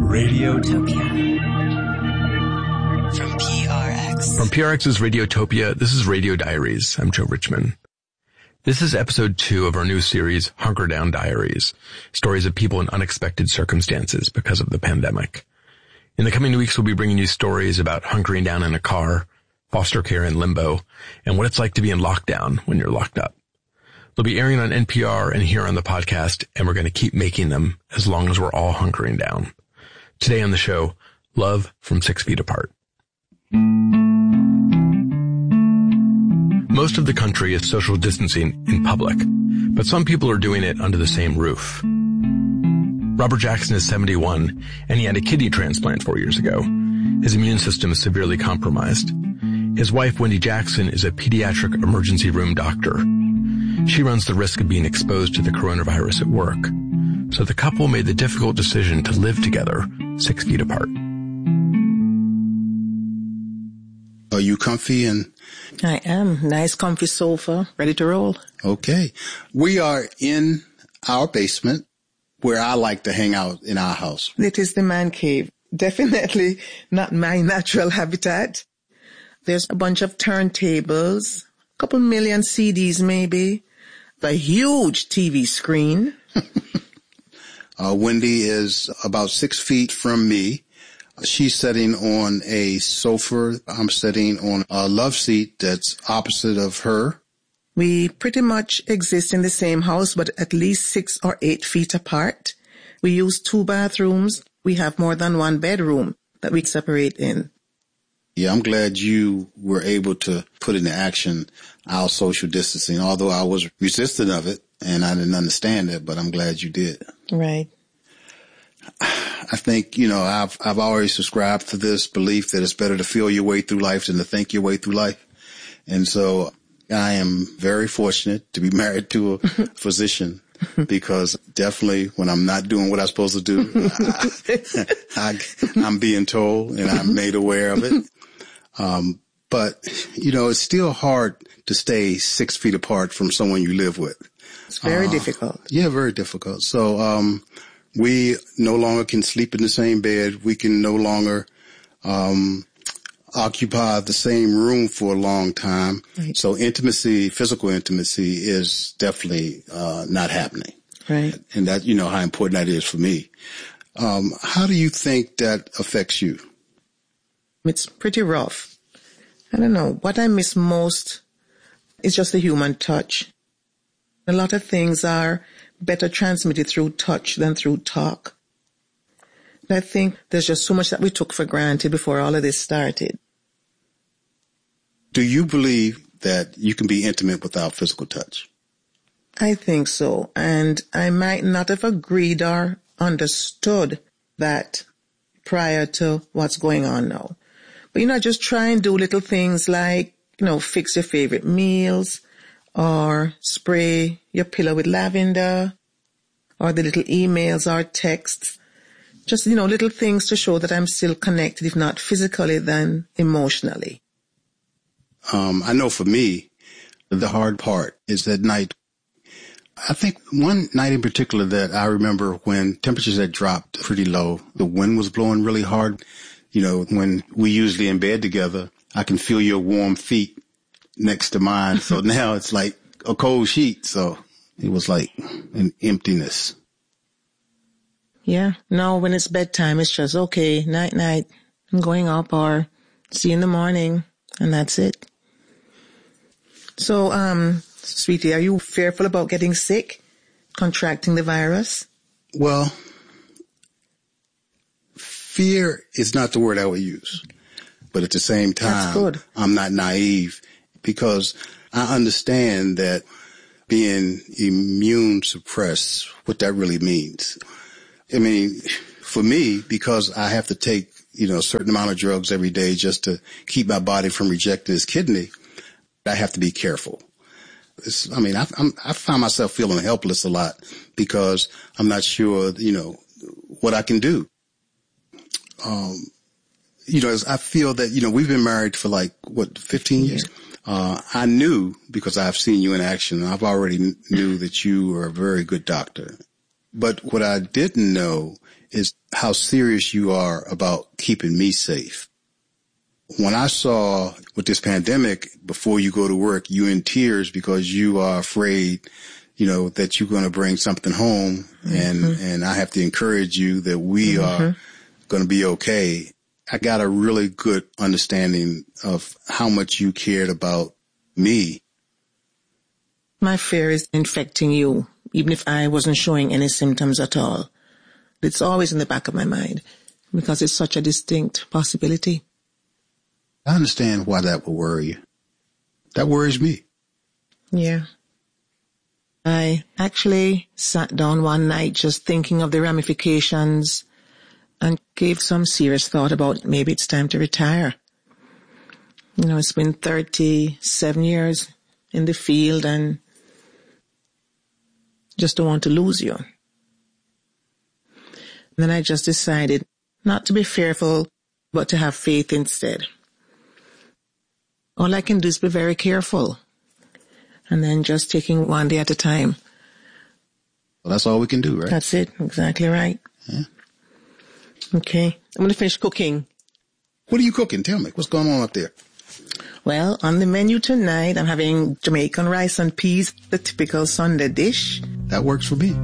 Radiotopia. From PRX. From PRX's Radiotopia, this is Radio Diaries. I'm Joe Richman. This is episode 2 of our new series, Hunker Down Diaries, stories of people in unexpected circumstances because of the pandemic. In the coming weeks, we'll be bringing you stories about hunkering down in a car, foster care in limbo, and what it's like to be in lockdown when you're locked up. They'll be airing on NPR and here on the podcast, and we're going to keep making them as long as we're all hunkering down. Today on the show, Love from 6 Feet Apart. Most of the country is social distancing in public, but some people are doing it under the same roof. Robert Jackson is 71, and he had a kidney transplant 4 years ago. His immune system is severely compromised. His wife, Wendy Jackson, is a pediatric emergency room doctor. She runs the risk of being exposed to the coronavirus at work. So the couple made the difficult decision to live together 6 feet apart. Are you comfy? And I am. Nice comfy sofa, ready to roll. Okay. We are in our basement where I like to hang out in our house. It is the man cave. Definitely not my natural habitat. There's a bunch of turntables, a couple million CDs maybe, a huge TV screen. Wendy is about 6 feet from me. She's sitting on a sofa. I'm sitting on a love seat that's opposite of her. We pretty much exist in the same house, but at least 6 or 8 feet apart. We use 2 bathrooms. We have more than 1 bedroom that we separate in. Yeah, I'm glad you were able to put into action our social distancing, although I was resistant of it and I didn't understand it, but I'm glad you did. Right. I think, I've always subscribed to this belief that it's better to feel your way through life than to think your way through life. And so I am very fortunate to be married to a physician because definitely when I'm not doing what I'm supposed to do, I'm being told and I'm made aware of it. But it's still hard to stay 6 feet apart from someone you live with. It's very difficult. Yeah, very difficult. So, we no longer can sleep in the same bed. We can no longer, occupy the same room for a long time. Right. So physical intimacy is definitely, not happening. Right. And that, how important that is for me. How do you think that affects you? It's pretty rough. I don't know. What I miss most is just the human touch. A lot of things are better transmitted through touch than through talk. And I think there's just so much that we took for granted before all of this started. Do you believe that you can be intimate without physical touch? I think so. And I might not have agreed or understood that prior to what's going on now. But, just try and do little things like, fix your favorite meals or spray your pillow with lavender or the little emails or texts. Just, little things to show that I'm still connected, if not physically, then emotionally. I know for me, the hard part is that night. I think one night in particular that I remember when temperatures had dropped pretty low, the wind was blowing really hard. When we usually in bed together, I can feel your warm feet next to mine. So now it's like a cold sheet. So it was like an emptiness. Yeah. Now when it's bedtime, it's just, okay, night, I'm going up, or see you in the morning. And that's it. So, sweetie, are you fearful about getting sick, contracting the virus? Well, fear is not the word I would use. But at the same time, I'm not naive because I understand that being immune suppressed, what that really means. I mean, for me, because I have to take, a certain amount of drugs every day just to keep my body from rejecting its kidney, I have to be careful. I find myself feeling helpless a lot because I'm not sure, what I can do. I feel that, we've been married for 15 years. I knew, because I've seen you in action, I've already knew that you are a very good doctor. But what I didn't know is how serious you are about keeping me safe. When I saw with this pandemic, before you go to work, you in tears because you are afraid, that you're going to bring something home. And I have to encourage you that we are going to be okay. I got a really good understanding of how much you cared about me. My fear is infecting you, even if I wasn't showing any symptoms at all. It's always in the back of my mind because it's such a distinct possibility. I understand why that would worry you. That worries me. Yeah. I actually sat down one night just thinking of the ramifications and gave some serious thought about maybe it's time to retire. It's been 37 years in the field and just don't want to lose you. And then I just decided not to be fearful, but to have faith instead. All I can do is be very careful and then just taking one day at a time. Well, that's all we can do, right? That's it. Exactly right. Yeah. Okay. I'm going to finish cooking. What are you cooking? Tell me. What's going on up there? Well, on the menu tonight, I'm having Jamaican rice and peas, the typical Sunday dish. That works for me.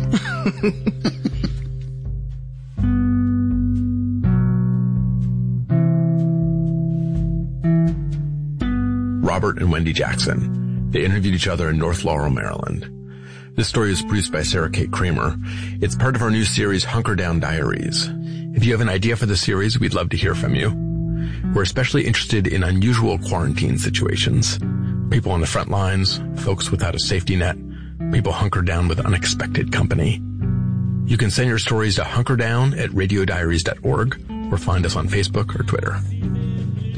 Robert and Wendy Jackson. They interviewed each other in North Laurel, Maryland. This story is produced by Sarah Kate Kramer. It's part of our new series, Hunker Down Diaries. If you have an idea for the series, we'd love to hear from you. We're especially interested in unusual quarantine situations. People on the front lines, folks without a safety net, people hunkered down with unexpected company. You can send your stories to hunkerdown@radiodiaries.org or find us on Facebook or Twitter.